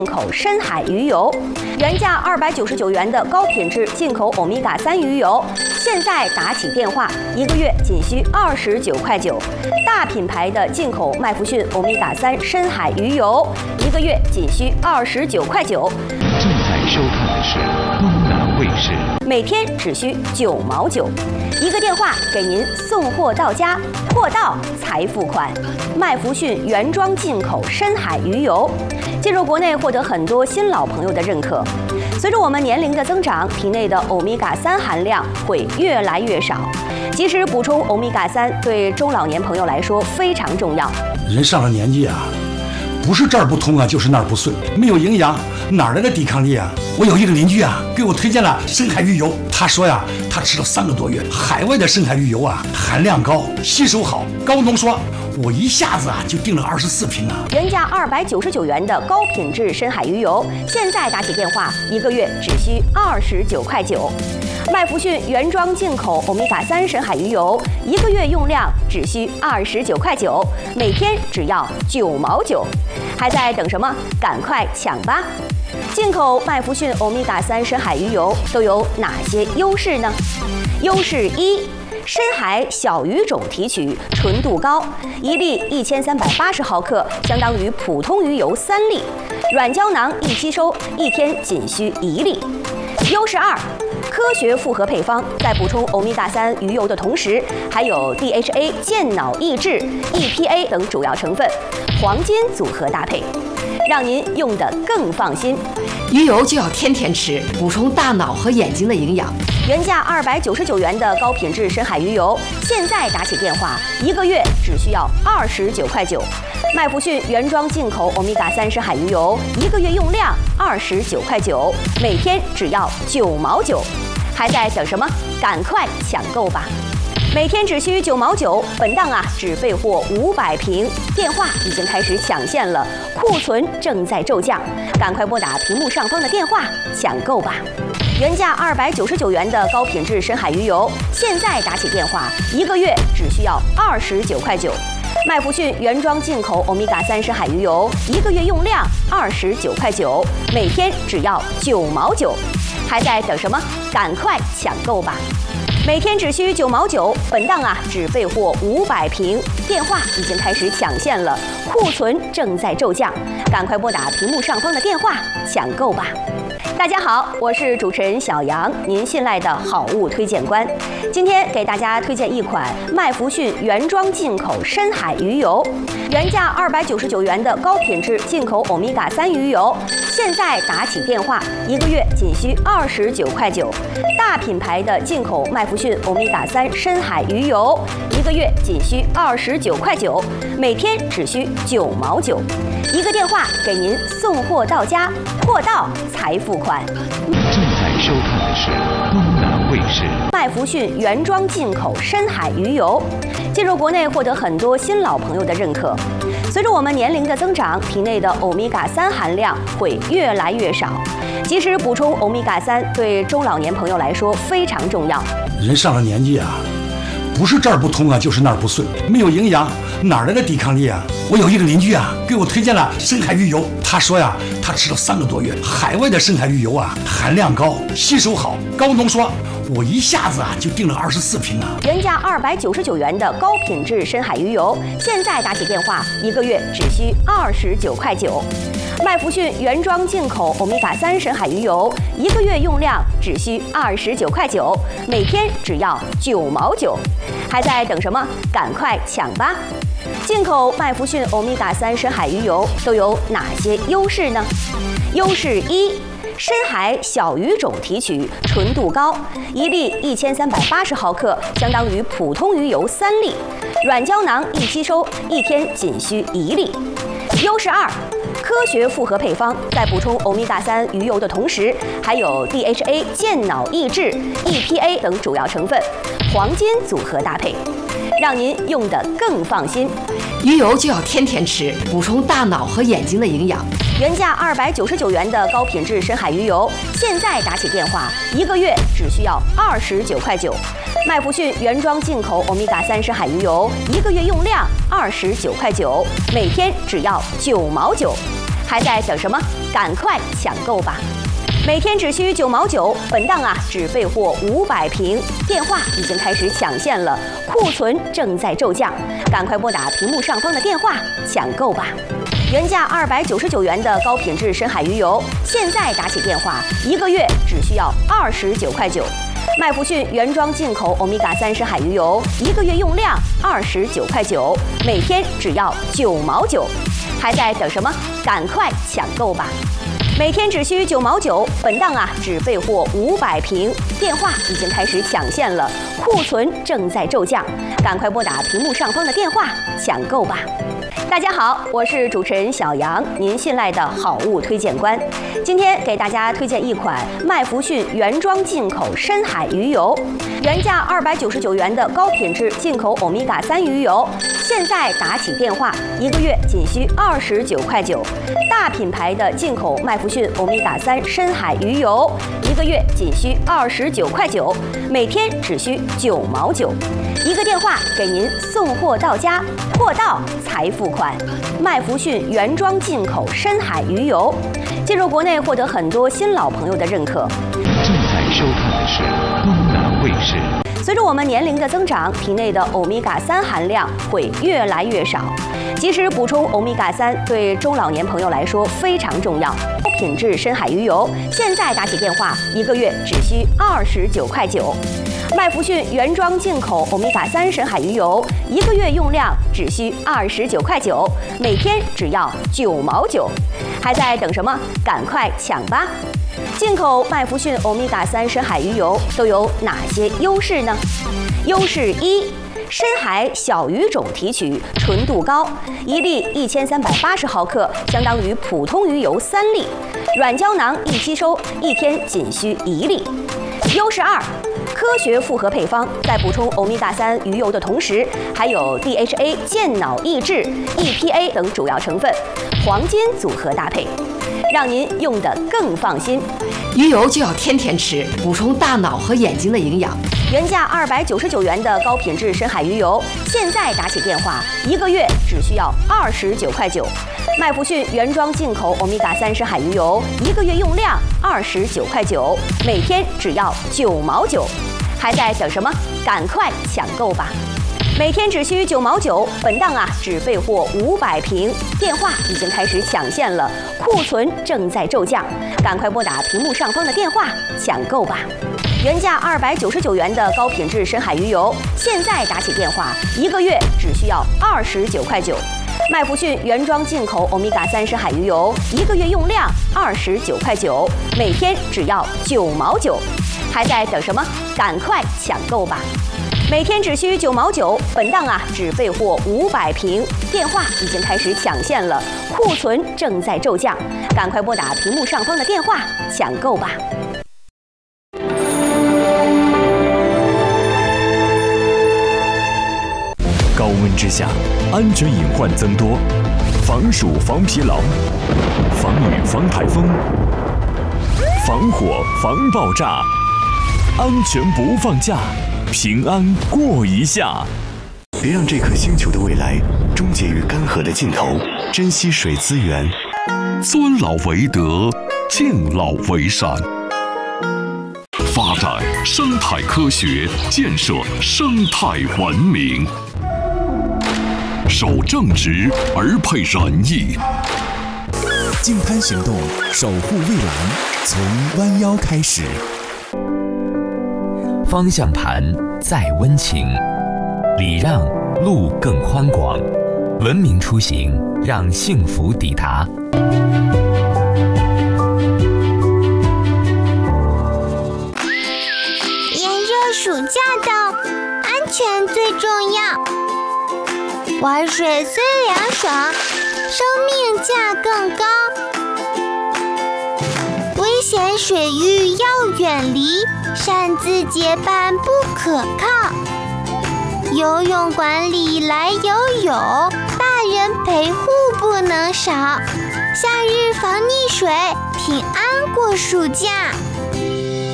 口深海鱼油，原价299元的高品质进口欧米伽3鱼油，现在打起电话，1个月仅需29块9。大品牌的进口麦弗逊欧米伽3深海鱼油，1个月仅需29块9。 正在收看的是东南卫视， 每天只需9毛9，一个电话给您送货到家，货到才付款。麦弗逊原装进口深海鱼油，进入国内获得很多新老朋友的认可。随着我们年龄的增长，体内的欧米伽3含量会越来越少。及时补充欧米伽3对中老年朋友来说非常重要。 人上了年纪啊，不是这儿不通啊，就是那儿不顺，没有营养，哪来的抵抗力啊？我有一个邻居啊，给我推荐了深海鱼油，他说呀，他吃了3个多月，海外的深海鱼油啊，含量高，吸收好，高浓缩。我一下子啊就订了24瓶啊！ 原价299元的高品质深海鱼油，现在打起电话，1个月只需29块9。麦弗逊原装进口欧米伽3深海鱼油，1个月用量只需29块9，每天只要9毛9，还在等什么？赶快抢吧！进口麦弗逊欧米伽3深海鱼油都有哪些优势呢？优势1。深海小鱼种提取，纯度高，1粒1380毫克，相当于普通鱼油3粒。软胶囊易吸收，1天仅需1粒。优势2，科学复合配方，在补充欧米伽3鱼油的同时，还有 DHA 健脑益智、EPA 等主要成分，黄金组合搭配，让您用得更放心。 鱼油就要天天吃，补充大脑和眼睛的营养。 原价299元的高品质深海鱼油，现在打起电话，1个月只需要29块9。麦弗逊原装进口欧米伽3深海鱼油，1个月用量29块9，每天只要9毛9，还在等什么？赶快抢购吧！每天只需9毛9，本档啊只备货500瓶，电话已经开始抢线了，库存正在骤降，赶快拨打屏幕上方的电话抢购吧！原价299元的高品质深海鱼油，现在打起电话，1个月只需要29块9。麦弗逊原装进口欧米伽3深海鱼油，1个月用量29块9，每天只要9毛9，还在等什么？赶快抢购吧！每天只需9毛9，本档啊只备货500瓶，电话已经开始抢线了，库存正在骤降，赶快拨打屏幕上方的电话抢购吧！大家好，我是主持人小杨，您信赖的好物推荐官。今天给大家推荐一款麦弗逊原装进口深海鱼油，原价299元的高品质进口欧米伽3鱼油，现在打起电话，1个月仅需29块9。大品牌的进口麦弗逊欧米伽3深海鱼油，1个月仅需29块9，每天只需9毛9，一个电话给您送货到家，货到才付款。 正在收看的是东南卫视。 麦弗逊原装进口深海鱼油，进入国内获得很多新老朋友的认可。随着我们年龄的增长，体内的欧米伽3含量会越来越少。及时补充欧米伽3对中老年朋友来说非常重要。 人上了年纪啊，不是这儿不通啊，就是那儿不顺，没有营养，哪来的抵抗力啊？我有一个邻居啊，给我推荐了深海鱼油，他说呀，他吃了3个多月，海外的深海鱼油啊，含量高，吸收好，高浓缩。我一下子啊就订了24瓶啊！ 原价299元的高品质深海鱼油，现在打起电话，1个月只需29块9。麦弗逊原装进口欧米伽3深海鱼油，1个月用量只需29块9，每天只要9毛9，还在等什么？赶快抢吧！进口麦弗逊欧米伽3深海鱼油都有哪些优势呢？优势1。深海小鱼种提取，纯度高，1粒1380毫克，相当于普通鱼油3粒。软胶囊易吸收，1天仅需1粒。优势2，科学复合配方，在补充欧米伽3鱼油的同时，还有 DHA 健脑益智、EPA 等主要成分，黄金组合搭配，让您用得更放心。 鱼油就要天天吃，补充大脑和眼睛的营养。 原价299元的高品质深海鱼油，现在打起电话，1个月只需要29块9。麦弗逊原装进口欧米伽3深海鱼油，1个月用量29块9，每天只要9毛9。 还在等什么？赶快抢购吧！每天只需9毛9，本档只备货500瓶，电话已经开始抢现了，库存正在骤降，赶快拨打屏幕上方的电话抢购吧！原价299元的高品质深海鱼油，现在打起电话，1个月只需要29块9。麦弗逊原装进口欧米伽3深海鱼油，1个月用量29块9，每天只要9毛9，还在等什么？赶快抢购吧！每天只需9毛9，本档只备货500瓶，电话已经开始抢现了，库存正在骤降，赶快拨打屏幕上方的电话抢购吧！大家好，我是主持人小杨，您信赖的好物推荐官。今天给大家推荐一款麦弗逊原装进口深海鱼油，原价299元的高品质进口欧米伽3鱼油，现在打起电话，1个月仅需29块9。大品牌的进口麦弗逊欧米伽3深海鱼油，1个月仅需29块9，每天只需9毛9。一个电话给您送货到家，货到才付款。麦弗逊原装进口深海鱼油，进入国内获得很多新老朋友的认可。 正在收看的是东南卫视。 随着我们年龄的增长，体内的欧米伽3含量会越来越少。及时补充欧米伽3对中老年朋友来说非常重要。高品质深海鱼油，现在打起电话，1个月只需29块9。麦弗逊原装进口欧米伽3深海鱼油，1个月用量只需29块9，每天只要9毛9，还在等什么？赶快抢吧！进口麦弗逊欧米伽3深海鱼油都有哪些优势呢？优势1：深海小鱼种提取纯度高，1粒1380毫克，相当于普通鱼油3粒，软胶囊易吸收，1天仅需1粒。优势2：科学复合配方，在补充欧米伽3鱼油的同时，还有 DHA 健脑益智、EPA 等主要成分，黄金组合搭配，让您用得更放心。 鱼油就要天天吃，补充大脑和眼睛的营养。 原价299元的高品质深海鱼油，现在打起电话，1个月只需要29块9。麦弗逊原装进口欧米伽3深海鱼油，1个月用量29块9，每天只要9毛9，还在等什么？赶快抢购吧！每天只需9毛9，本档只备货500瓶，电话已经开始抢现了，库存正在骤降，赶快拨打屏幕上方的电话抢购吧！原价299元的高品质深海鱼油，现在打起电话，1个月只需要29块9。麦弗逊原装进口欧米伽3深海鱼油，1个月用量29块9，每天只要9毛9，还在等什么？赶快抢购吧！每天只需9毛9，本档只备货500瓶，电话已经开始抢现了，库存正在骤降，赶快拨打屏幕上方的电话抢购吧！ 高温之下，安全隐患增多，防暑防疲劳，防雨防台风，防火防爆炸，安全不放假，平安过一下。别让这颗星球的未来终结于干涸的尽头，珍惜水资源。 尊老为德，敬老为善。发展生态科学，建设生态文明。守正直而配仁义。 净滩行动，守护蔚蓝，从弯腰开始。 方向盘再温情，礼让路更宽广，文明出行让幸福抵达。 炎热暑假的安全最重要。玩水虽凉爽，生命价更高。危险水域要远离，擅自结伴不可靠。游泳馆里来游泳，大人陪护不能少。夏日防溺水，平安过暑假。